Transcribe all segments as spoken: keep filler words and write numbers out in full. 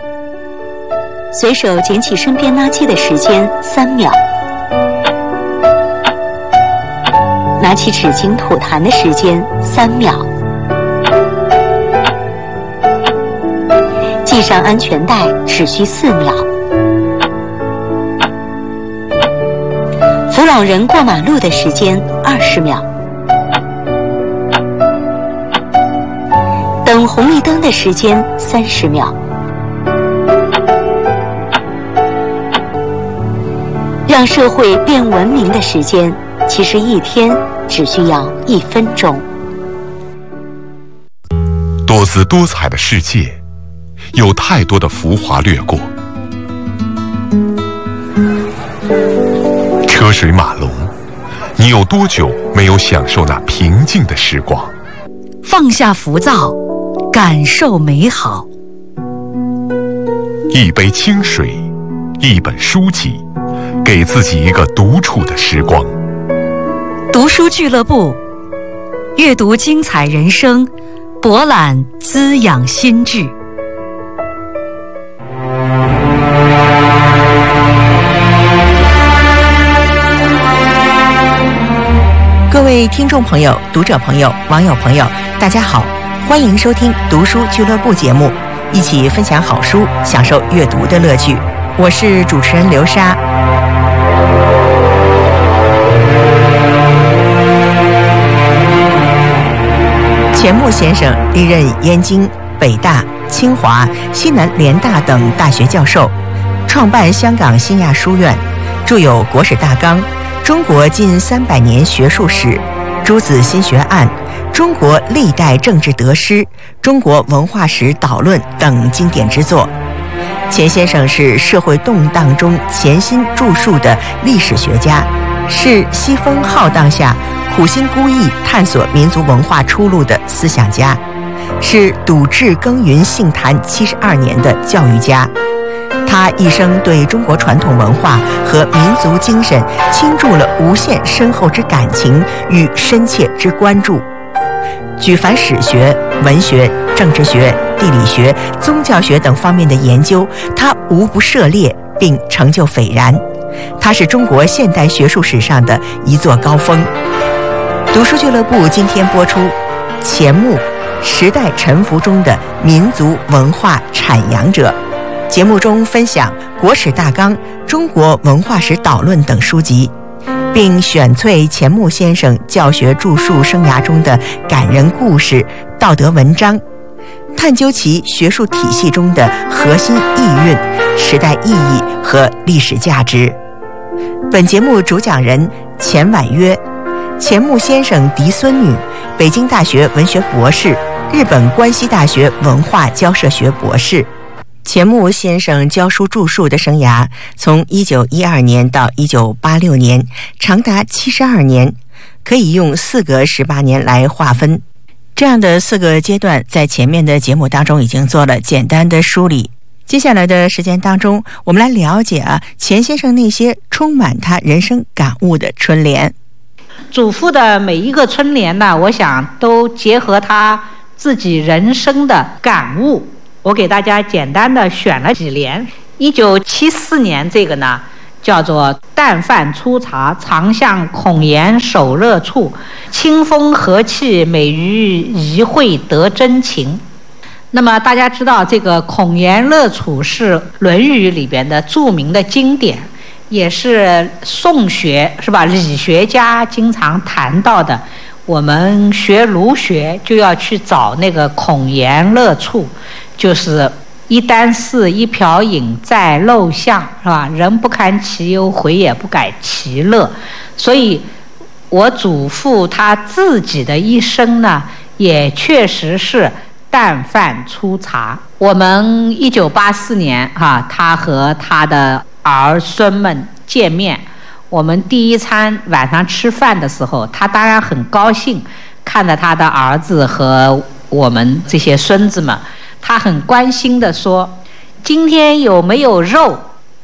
随手捡起身边垃圾的时间三秒，拿起纸巾吐痰的时间三秒，系上安全带只需四秒，扶老人过马路的时间二十秒，等红绿灯的时间三十秒，让社会变文明的时间，其实一天只需要一分钟。 多姿多彩的世界，有太多的浮华掠过，车水马龙，你有多久没有享受那平静的时光？ 放下浮躁，感受美好。 一杯清水，一本书籍，给自己一个独处的时光。 读书俱乐部，阅读精彩人生，博览滋养心智。 各位听众朋友、读者朋友、网友朋友，大家好，欢迎收听读书俱乐部节目，一起分享好书，享受阅读的乐趣。我是主持人刘莎。钱穆先生历任燕京、北大、清华、西南联大等大学教授，创办香港新亚书院，著有《国史大纲》、《中国近三百年学术史》、《诸子心学案》、《中国历代政治得失》、《中国文化史导论》等经典之作。钱先生是社会动荡中潜心著述的历史学家，是西风浩荡下苦心孤诣探索民族文化出路的思想家，是笃志耕耘杏坛七十二年的教育家。他一生对中国传统文化和民族精神倾注了无限深厚之感情与深切之关注。举凡史学、文学、政治学、地理学、宗教学等方面的研究，他无不涉猎并成就斐然。他是中国现代学术史上的一座高峰。读书俱乐部今天播出钱穆，时代沉浮中的民族文化阐扬者。节目中分享《国史大纲》《中国文化史导论》等书籍，并选萃钱穆先生教学著述生涯中的感人故事、道德文章，探究其学术体系中的核心意蕴、时代意义和历史价值。本节目主讲人钱婉约，钱穆先生嫡孙女，北京大学文学博士，日本关西大学文化交涉学博士。钱穆先生教书著述的生涯从一九一二年到一九八六年，长达七十二年，可以用四个十八年来划分。这样的四个阶段在前面的节目当中已经做了简单的梳理。接下来的时间当中，我们来了解啊钱先生那些充满他人生感悟的春联。 祖父的每一个春联呢，我想都结合他自己人生的感悟。我给大家简单的选了几联。一九七四年这个呢，叫做“淡饭粗茶，常向孔颜手热处，清风和气，美于一会得真情”。那么大家知道，这个孔颜乐处是《论语》里边的著名的经典，也是宋学是吧？理学家经常谈到的。我们学儒学就要去找那个孔颜乐处，就是一箪食，一瓢饮，在陋巷，是吧？人不堪其忧，回也不改其乐。所以我祖父他自己的一生呢，也确实是淡饭粗茶。我们一九八四年哈，他和他的儿孙们见面，我们第一餐晚上吃饭的时候，他当然很高兴，看着他的儿子和我们这些孙子们，他很关心地说：“今天有没有肉？”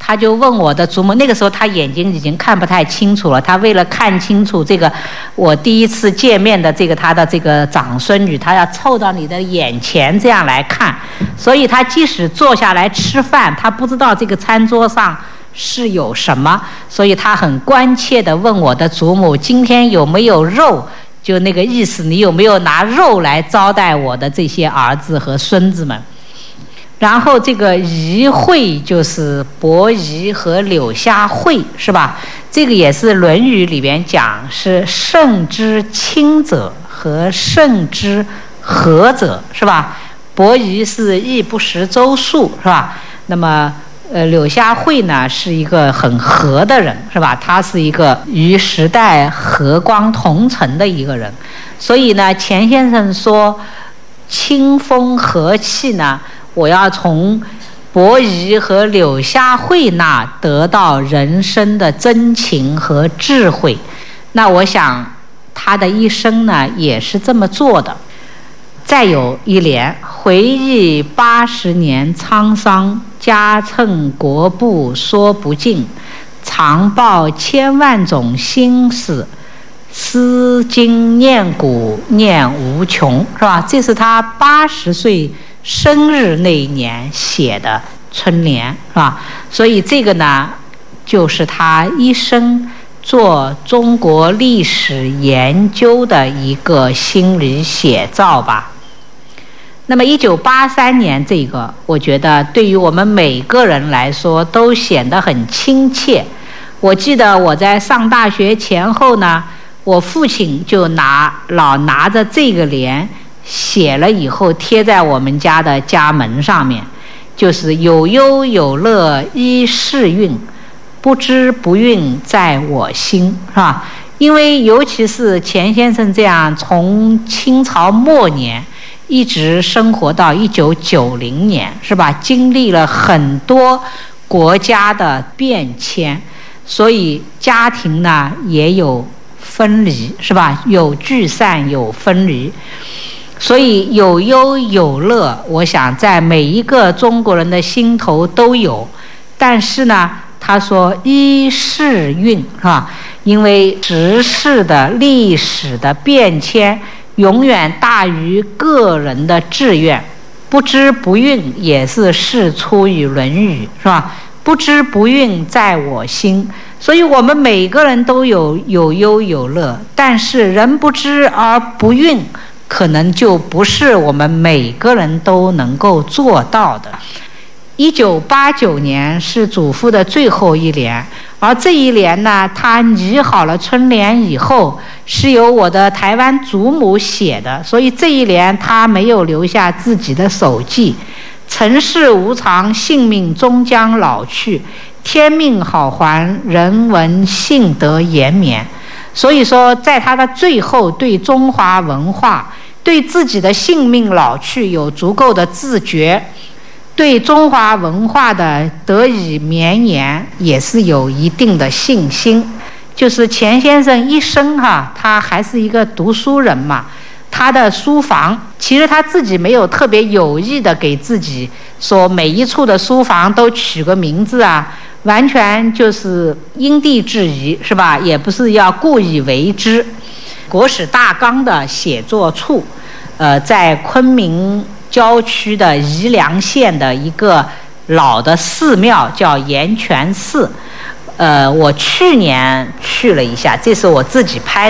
他就问我的祖母，那个时候他眼睛已经看不太清楚了，他为了看清楚这个我第一次见面的这个他的这个长孙女，他要凑到你的眼前这样来看，所以他即使坐下来吃饭，他不知道这个餐桌上是有什么，所以他很关切地问我的祖母今天有没有肉，就那个意思，你有没有拿肉来招待我的这些儿子和孙子们。然后这个仪会就是伯夷和柳下惠，是吧？这个也是《论语》里边讲是圣之亲者和圣之和者，是吧？伯夷是义不食周粟，是吧？那么呃，柳下惠呢是一个很和的人，是吧？他是一个与时代和光同尘的一个人，所以呢，钱先生说清风和气呢，我要从伯夷和柳下惠那得到人生的真情和智慧。那我想他的一生呢也是这么做的。再有一联，回忆八十年沧桑，家趁国步说不尽，常抱千万种心事，思今念古念无穷，是吧？这是他八十岁生日那一年写的春联，是吧？所以这个呢，就是他一生做中国历史研究的一个心理写照吧。那么一九八三年这个，我觉得对于我们每个人来说都显得很亲切。我记得我在上大学前后呢，我父亲就拿老拿着这个联写了以后贴在我们家的家门上面，就是有忧有乐一世运，不知不运在我心，是吧？因为尤其是钱先生这样从清朝末年一直生活到一九九零年，是吧？经历了很多国家的变迁，所以家庭呢也有分离，是吧？有聚散，有分离。所以有忧有乐，我想在每一个中国人的心头都有。但是呢，他说一世运，是吧？因为时事的历史的变迁永远大于个人的志愿，不知不运也是事出于《论语》，是吧？不知不运在我心，所以我们每个人都有有忧有乐，但是人不知而不运，可能就不是我们每个人都能够做到的。一九八九年是祖父的最后一联，而这一联呢，他拟好了春联以后，是由我的台湾祖母写的，所以这一联他没有留下自己的手迹。尘世无常，性命终将老去，天命好还，人闻幸得延绵。所以说，在他的最后，对中华文化，对自己的性命老去有足够的自觉，对中华文化的得以绵延也是有一定的信心。就是钱先生一生哈，他还是一个读书人嘛，他的书房其实他自己没有特别有意的给自己说每一处的书房都取个名字啊，完全就是因地制宜，是吧？也不是要故意为之。国史大纲的写作处，呃，在昆明郊区的宜良县的一个老的寺庙叫岩泉寺，呃，我去年去了一下，这是我自己拍的。